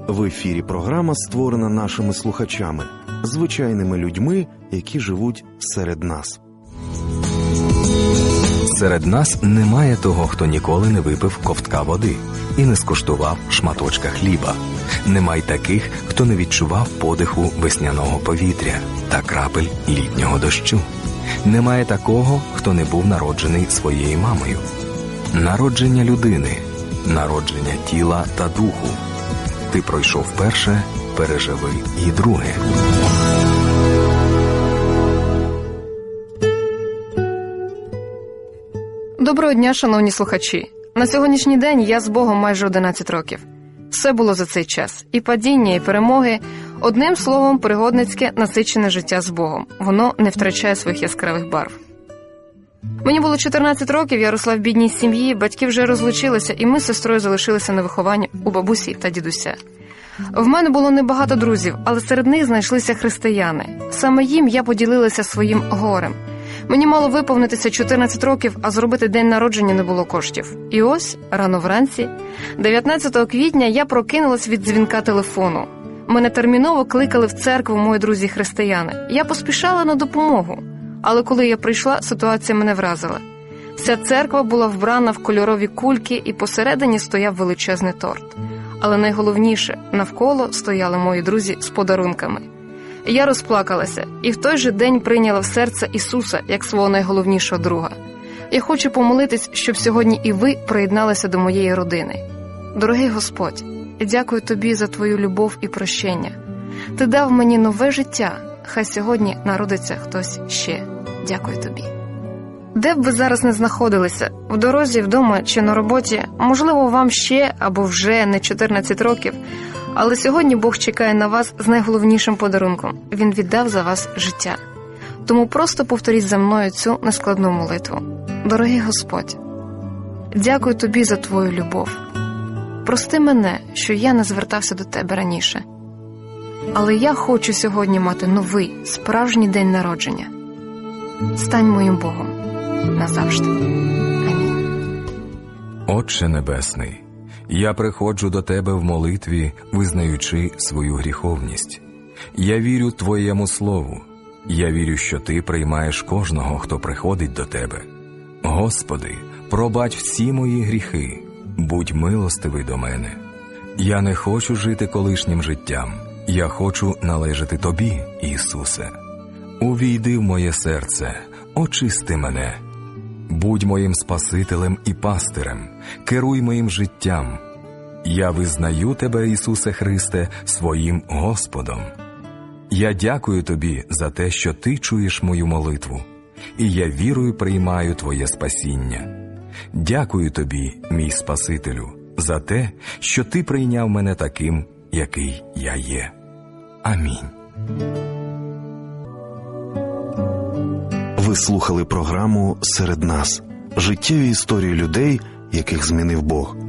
В ефірі програма, створена нашими слухачами, звичайними людьми, які живуть серед нас. Серед нас немає того, хто ніколи не випив ковтка води і не скуштував шматочка хліба. Немає таких, хто не відчував подиху весняного повітря та крапель літнього дощу. Немає такого, хто не був народжений своєю мамою. Народження людини, народження тіла та духу. Ти пройшов перше, переживи і друге. Доброго дня, шановні слухачі. На сьогоднішній день я з Богом майже 11 років. Все було за цей час. І падіння, і перемоги. Одним словом, пригодницьке, насичене життя з Богом. Воно не втрачає своїх яскравих барв. Мені було 14 років, я росла в бідній сім'ї, батьки вже розлучилися, і ми з сестрою залишилися на вихованні у бабусі та дідуся. В мене було небагато друзів, але серед них знайшлися християни. Саме їм я поділилася своїм горем. Мені мало виповнитися 14 років, а зробити день народження не було коштів. І ось, рано вранці, 19 квітня, я прокинулась від дзвінка телефону. Мене терміново кликали в церкву мої друзі-християни. Я поспішала на допомогу. Але коли я прийшла, ситуація мене вразила. Вся церква була вбрана в кольорові кульки, і посередині стояв величезний торт. Але найголовніше, навколо стояли мої друзі з подарунками. Я розплакалася і в той же день прийняла в серце Ісуса як свого найголовнішого друга. Я хочу помолитись, щоб сьогодні і ви приєдналися до моєї родини. Дорогий Господь, дякую Тобі за Твою любов і прощення. Ти дав мені нове життя, хай сьогодні народиться хтось ще. Дякую Тобі. Де б ви зараз не знаходилися, в дорозі, вдома чи на роботі, можливо, вам ще або вже не 14 років, але сьогодні Бог чекає на вас з найголовнішим подарунком. Він віддав за вас життя. Тому просто повторіть за мною цю нескладну молитву. Дорогий Господь, дякую Тобі за Твою любов. Прости мене, що я не звертався до Тебе раніше. Але я хочу сьогодні мати новий, справжній день народження. Стань моїм Богом назавжди. Амінь. Отче Небесний, я приходжу до Тебе в молитві, визнаючи свою гріховність. Я вірю Твоєму Слову. Я вірю, що Ти приймаєш кожного, хто приходить до Тебе. Господи, пробач всі мої гріхи. Будь милостивий до мене. Я не хочу жити колишнім життям. Я хочу належати Тобі, Ісусе. Увійди в моє серце, очисти мене. Будь моїм Спасителем і пастирем, керуй моїм життям. Я визнаю Тебе, Ісусе Христе, своїм Господом. Я дякую Тобі за те, що Ти чуєш мою молитву, і я вірою приймаю Твоє спасіння. Дякую Тобі, мій Спасителю, за те, що Ти прийняв мене таким, який я є. Амінь. Ви слухали програму «Серед нас» – життєві історії людей, яких змінив Бог.